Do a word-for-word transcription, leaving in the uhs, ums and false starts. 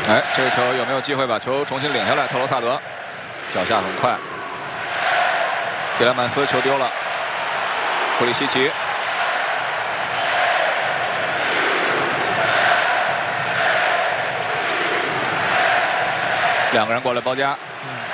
哎，这个球有没有机会把球重新领下来？特罗萨德脚下很快，蒂勒曼斯球丢了，普利西奇。 两个人过来包夹，